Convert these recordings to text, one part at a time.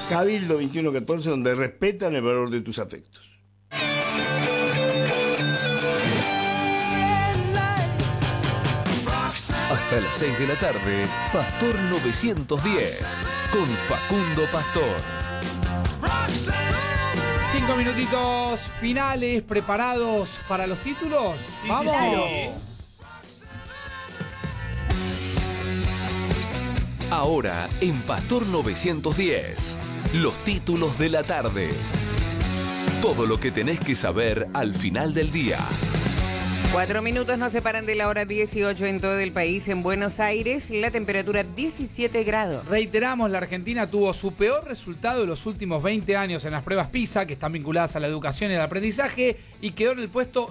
Cabildo 2114, donde respetan el valor de tus afectos. Hasta las 6 de la tarde, Pastor 910, con Facundo Pastor. 5 minutitos finales, ¿preparados para los títulos? Sí, ¡vamos! sí. Ahora, en Pastor 910, los títulos de la tarde. Todo lo que tenés que saber al final del día. 4 minutos nos separan de la hora 18 en todo el país. En Buenos Aires, la temperatura 17 grados. Reiteramos, la Argentina tuvo su peor resultado de los últimos 20 años en las pruebas PISA, que están vinculadas a la educación y al aprendizaje, y quedó en el puesto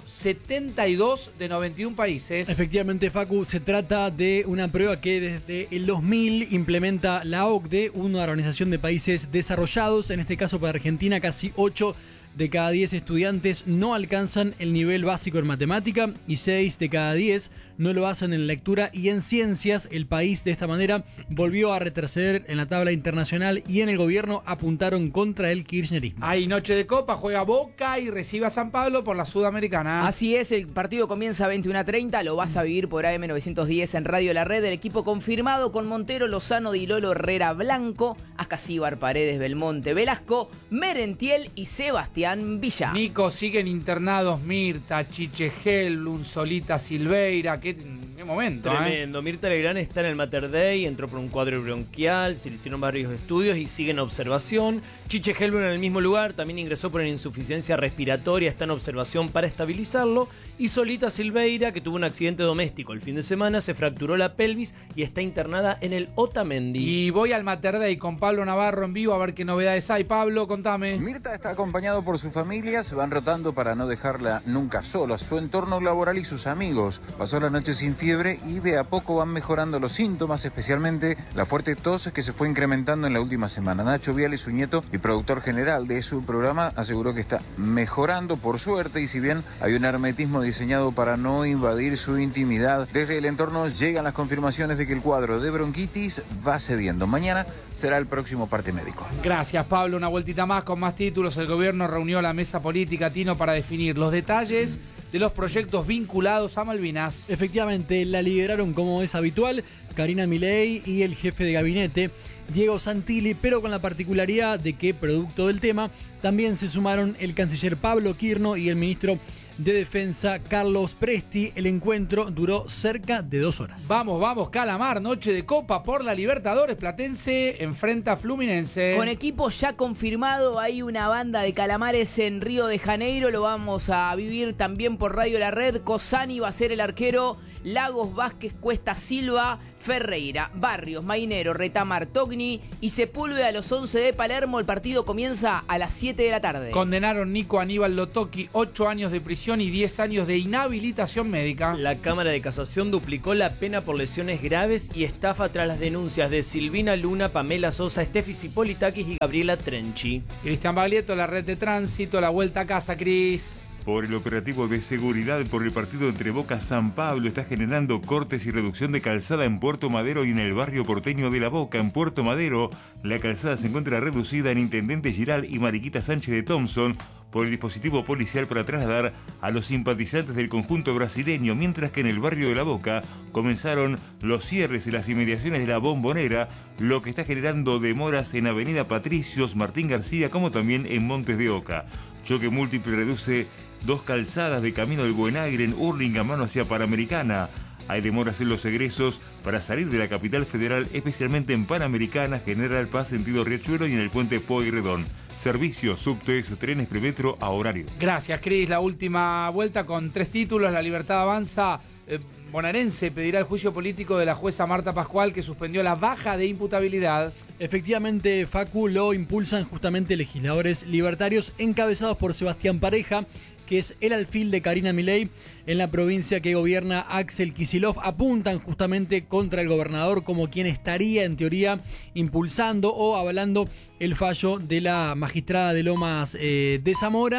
72 de 91 países. Efectivamente, Facu, se trata de una prueba que desde el 2000 implementa la OCDE, una organización de países desarrollados. En este caso, para Argentina, casi 8 de cada 10 estudiantes no alcanzan el nivel básico en matemática y 6 de cada 10 no lo hacen en lectura y en ciencias. El país de esta manera volvió a retroceder en la tabla internacional y en el gobierno apuntaron contra el kirchnerismo. Hay noche de copa, juega Boca y recibe a San Pablo por la Sudamericana. Así es, el partido comienza a 21:30, lo vas a vivir por AM910 en Radio La Red. El equipo confirmado con Montero, Lozano, Di Lolo, Herrera, Blanco, Ascasíbar, Paredes, Belmonte, Velasco, Merentiel y Sebastián Villa. Nico, siguen internados Mirta, Chiche Helblum, Solita Silveira. Qué momento, Tremendo. Mirta Legrand está en el Mater Dei, entró por un cuadro bronquial, se le hicieron varios estudios y sigue en observación. Chiche Helblum en el mismo lugar, también ingresó por una insuficiencia respiratoria, está en observación para estabilizarlo. Y Solita Silveira, que tuvo un accidente doméstico el fin de semana, se fracturó la pelvis y está internada en el Otamendi. Y voy al Mater Dei con Pablo Navarro en vivo a ver qué novedades hay. Pablo, contame. Mirta está acompañado por su familia, se van rotando para no dejarla nunca sola, su entorno laboral y sus amigos. Pasó la noche sin fiebre y de a poco van mejorando los síntomas, especialmente la fuerte tos que se fue incrementando en la última semana. Nacho Viale, su nieto y productor general de su programa, aseguró que está mejorando por suerte y si bien hay un hermetismo diseñado para no invadir su intimidad, desde el entorno llegan las confirmaciones de que el cuadro de bronquitis va cediendo. Mañana será el próximo parte médico. Gracias, Pablo. Una vueltita más con más títulos. El gobierno reunió a la mesa política, Tino, para definir los detalles de los proyectos vinculados a Malvinas. Efectivamente, la lideraron como es habitual Karina Milei y el jefe de gabinete Diego Santilli, pero con la particularidad de que, producto del tema, también se sumaron el canciller Pablo Quirno y el ministro de Defensa Carlos Presti. El encuentro duró cerca de 2 horas. Vamos, Calamar, noche de copa por la Libertadores. Platense enfrenta a Fluminense. Con equipo ya confirmado, hay una banda de calamares en Río de Janeiro, lo vamos a vivir también por Radio La Red. Cosani va a ser el arquero, Lagos, Vázquez, Cuesta, Silva, Ferreira, Barrios, Mainero, Retamar, Togni y Sepúlveda a los 11 de Palermo. El partido comienza a las 7 de la tarde. Condenaron Nico Aníbal Lotoki 8 años de prisión y 10 años de inhabilitación médica. La Cámara de Casación duplicó la pena por lesiones graves y estafa tras las denuncias de Silvina Luna, Pamela Sosa, Steffi Cipolitakis y Gabriela Trenchi. Cristian Baglietto, la red de tránsito, la vuelta a casa, Cris. Por el operativo de seguridad por el partido entre Boca San Pablo está generando cortes y reducción de calzada en Puerto Madero y en el barrio porteño de La Boca. En Puerto Madero, la calzada se encuentra reducida en Intendente Giral y Mariquita Sánchez de Thompson por el dispositivo policial para trasladar a los simpatizantes del conjunto brasileño, mientras que en el barrio de La Boca comenzaron los cierres en las inmediaciones de la Bombonera, lo que está generando demoras en Avenida Patricios, Martín García, como también en Montes de Oca. Choque múltiple reduce 2 calzadas de camino del Buenagre en Hurlingham, mano hacia Panamericana. Hay demoras en los egresos para salir de la capital federal, especialmente en Panamericana, General Paz, sentido Riachuelo y en el puente Pueyrredón. Servicios, subtes, trenes premetro a horario. Gracias, Cris. La última vuelta con 3 títulos. La Libertad avanza. Bonaerense pedirá el juicio político de la jueza Marta Pascual, que suspendió la baja de imputabilidad. Efectivamente, Facu, lo impulsan justamente legisladores libertarios encabezados por Sebastián Pareja, que es el alfil de Karina Milei en la provincia que gobierna Axel Kicillof. Apuntan justamente contra el gobernador como quien estaría en teoría impulsando o avalando el fallo de la magistrada de Lomas de Zamora.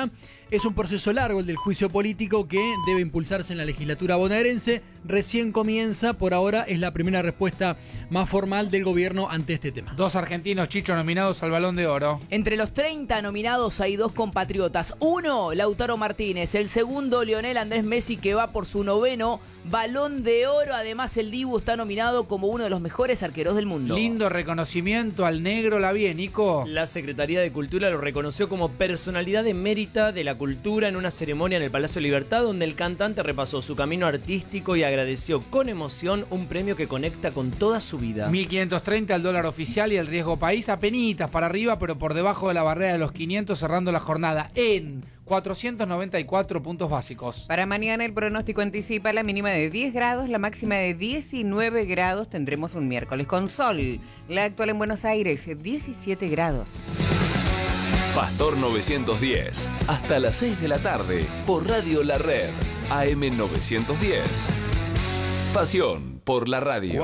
Es un proceso largo el del juicio político que debe impulsarse en la legislatura bonaerense. Recién comienza, por ahora es la primera respuesta más formal del gobierno ante este tema. 2 argentinos, Chicho, nominados al Balón de Oro. Entre los 30 nominados hay 2 compatriotas. Uno, Lautaro Martínez. El segundo, Lionel Andrés Messi, que va por su 9º Balón de Oro. Además, el Dibu está nominado como uno de los mejores arqueros del mundo. Lindo reconocimiento al negro Lavie, Nico. La Secretaría de Cultura lo reconoció como personalidad emérita de la cultura en una ceremonia en el Palacio Libertad, donde el cantante repasó su camino artístico y agradeció con emoción un premio que conecta con toda su vida. 1.530 al dólar oficial y el riesgo país apenitas para arriba, pero por debajo de la barrera de los 500, cerrando la jornada en 494 puntos básicos. Para mañana el pronóstico anticipa la mínima de 10 grados, la máxima de 19 grados. Tendremos un miércoles con sol. La actual en Buenos Aires, 17 grados. Pastor 910, hasta las 6 de la tarde, por Radio La Red, AM 910. Pasión por la radio.